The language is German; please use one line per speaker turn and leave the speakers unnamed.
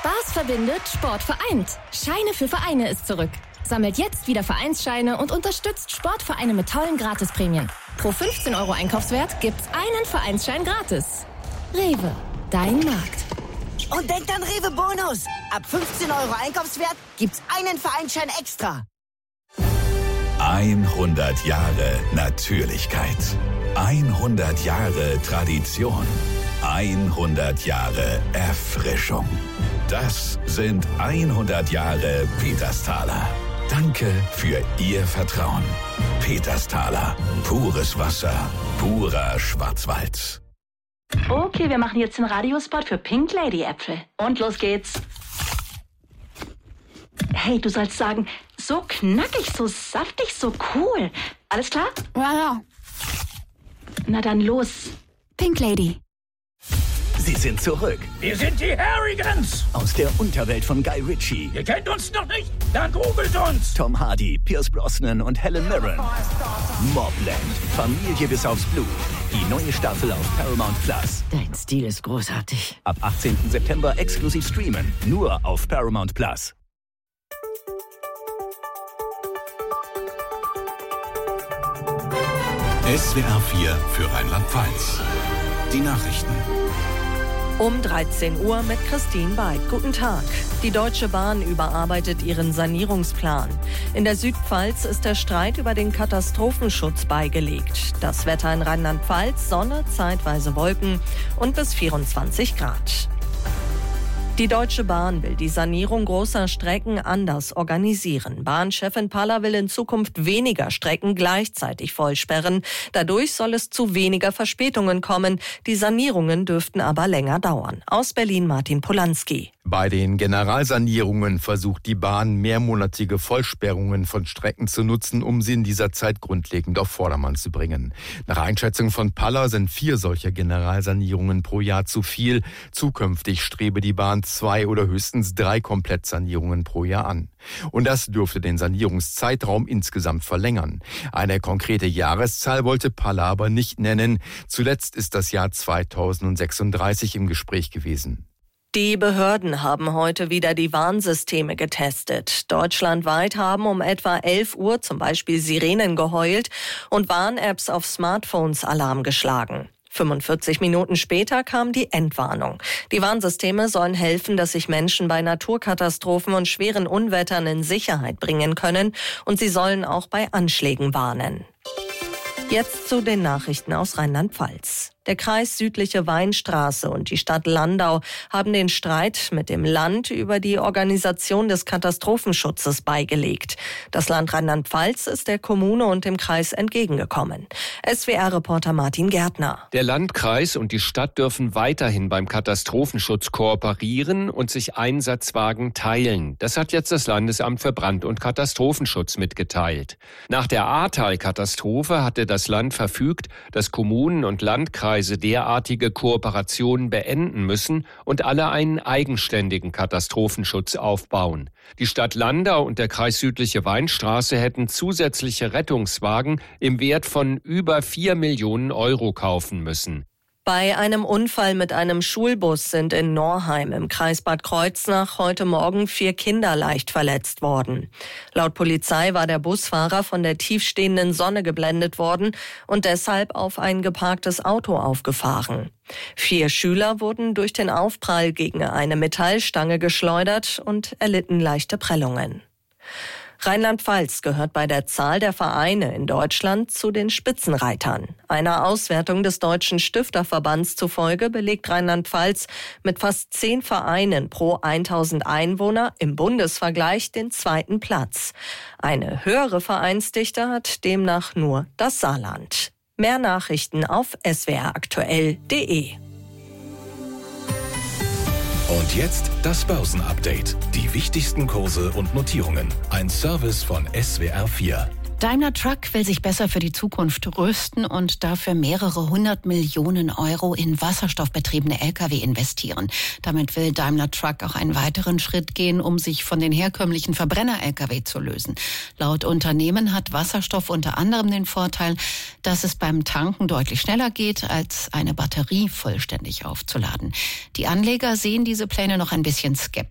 Spaß verbindet, Sport vereint. Scheine für Vereine ist zurück. Sammelt jetzt wieder Vereinsscheine und unterstützt Sportvereine mit tollen Gratisprämien. Pro 15 € Einkaufswert gibt's einen Vereinsschein gratis. Rewe, dein Markt.
Und denkt an Rewe Bonus. Ab 15 € Einkaufswert gibt's einen Vereinsschein extra.
100 Jahre Natürlichkeit. 100 Jahre Tradition. 100 Jahre Erfrischung. Das sind 100 Jahre Petersthaler. Danke für Ihr Vertrauen. Petersthaler. Pures Wasser. Purer Schwarzwald.
Okay, wir machen jetzt den Radiospot für Pink Lady Äpfel. Und los geht's. Hey, du sollst sagen, so knackig, so saftig, so cool. Alles klar?
Ja.
Na dann los.
Pink Lady.
Sie sind zurück.
Wir sind die Harrigans.
Aus der Unterwelt von Guy Ritchie.
Ihr kennt uns noch nicht? Dann googelt uns.
Tom Hardy, Pierce Brosnan und Helen Mirren. Mobland. Familie bis aufs Blut. Die neue Staffel auf Paramount Plus.
Dein Stil ist großartig.
Ab 18. September exklusiv streamen. Nur auf Paramount Plus.
SWR 4 für Rheinland-Pfalz. Die Nachrichten.
Um 13 Uhr mit Christine Beid. Guten Tag. Die Deutsche Bahn überarbeitet ihren Sanierungsplan. In der Südpfalz ist der Streit über den Katastrophenschutz beigelegt. Das Wetter in Rheinland-Pfalz, Sonne, zeitweise Wolken und bis 24 Grad. Die Deutsche Bahn will die Sanierung großer Strecken anders organisieren. Bahnchefin Paller will in Zukunft weniger Strecken gleichzeitig vollsperren. Dadurch soll es zu weniger Verspätungen kommen. Die Sanierungen dürften aber länger dauern. Aus Berlin Martin Polanski.
Bei den Generalsanierungen versucht die Bahn, mehrmonatige Vollsperrungen von Strecken zu nutzen, um sie in dieser Zeit grundlegend auf Vordermann zu bringen. Nach Einschätzung von Paller sind 4 solcher Generalsanierungen pro Jahr zu viel. Zukünftig strebe die Bahn 2 oder höchstens 3 Komplettsanierungen pro Jahr an. Und das dürfte den Sanierungszeitraum insgesamt verlängern. Eine konkrete Jahreszahl wollte Paller aber nicht nennen. Zuletzt ist das Jahr 2036 im Gespräch gewesen.
Die Behörden haben heute wieder die Warnsysteme getestet. Deutschlandweit haben um etwa 11 Uhr zum Beispiel Sirenen geheult und Warn-Apps auf Smartphones Alarm geschlagen. 45 Minuten später kam die Endwarnung. Die Warnsysteme sollen helfen, dass sich Menschen bei Naturkatastrophen und schweren Unwettern in Sicherheit bringen können, und sie sollen auch bei Anschlägen warnen. Jetzt zu den Nachrichten aus Rheinland-Pfalz. Der Kreis Südliche Weinstraße und die Stadt Landau haben den Streit mit dem Land über die Organisation des Katastrophenschutzes beigelegt. Das Land Rheinland-Pfalz ist der Kommune und dem Kreis entgegengekommen. SWR-Reporter Martin Gärtner.
Der Landkreis und die Stadt dürfen weiterhin beim Katastrophenschutz kooperieren und sich Einsatzwagen teilen. Das hat jetzt das Landesamt für Brand- und Katastrophenschutz mitgeteilt. Nach der Ahrtal-Katastrophe hatte das Land verfügt, dass Kommunen und Landkreise derartige Kooperationen beenden müssen und alle einen eigenständigen Katastrophenschutz aufbauen. Die Stadt Landau und der Kreis Südliche Weinstraße hätten zusätzliche Rettungswagen im Wert von über 4 Millionen € kaufen müssen.
Bei einem Unfall mit einem Schulbus sind in Norheim im Kreis Bad Kreuznach heute Morgen 4 Kinder leicht verletzt worden. Laut Polizei war der Busfahrer von der tiefstehenden Sonne geblendet worden und deshalb auf ein geparktes Auto aufgefahren. 4 Schüler wurden durch den Aufprall gegen eine Metallstange geschleudert und erlitten leichte Prellungen. Rheinland-Pfalz gehört bei der Zahl der Vereine in Deutschland zu den Spitzenreitern. Einer Auswertung des Deutschen Stifterverbands zufolge belegt Rheinland-Pfalz mit fast 10 Vereinen pro 1000 Einwohner im Bundesvergleich den 2. Platz. Eine höhere Vereinsdichte hat demnach nur das Saarland. Mehr Nachrichten auf swraktuell.de.
Und jetzt das Börsenupdate. Die wichtigsten Kurse und Notierungen. Ein Service von SWR 4.
Daimler Truck will sich besser für die Zukunft rüsten und dafür mehrere 100 Millionen € in wasserstoffbetriebene Lkw investieren. Damit will Daimler Truck auch einen weiteren Schritt gehen, um sich von den herkömmlichen Verbrenner-Lkw zu lösen. Laut Unternehmen hat Wasserstoff unter anderem den Vorteil, dass es beim Tanken deutlich schneller geht, als eine Batterie vollständig aufzuladen. Die Anleger sehen diese Pläne noch ein bisschen skeptisch.